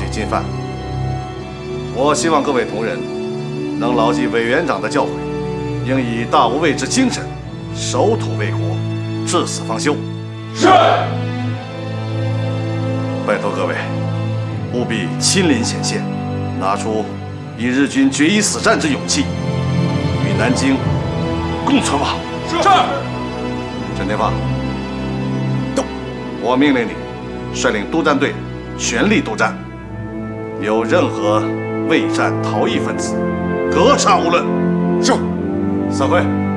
进犯。我希望各位同仁能牢记委员长的教诲，应以大无畏之精神，守土卫国，至死方休。 是。 拜托各位，务必亲临前线，拿出与日军决一死战之勇气，与南京共存亡。 是。 陈天放，我命令你率领督战队全力督战，有任何畏战逃逸分子，格杀勿论。 是。 散会。